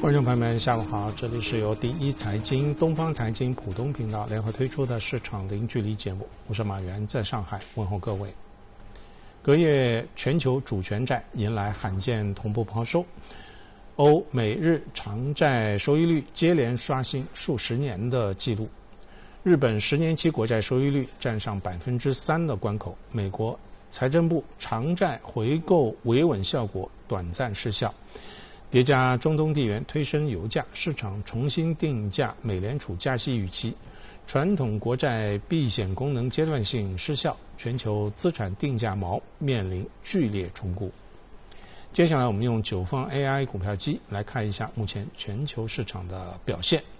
观众朋友们，下午好！这里是由第一财经、东方财经浦东频道联合推出的市场零距离节目，我是马原，在上海问候各位。隔夜全球主权债迎来罕见同步抛售，欧美日长债收益率接连刷新数十年的记录，日本10年期国债收益率站上3%的关口，美国财政部长债回购维稳效果短暂失效。叠加中东地缘推升油价，市场重新定价美联储加息预期，传统国债避险功能阶段性失效，全球资产定价锚面临剧烈重估。接下来我们用9方 AI 股票机来看一下目前全球市场的表现。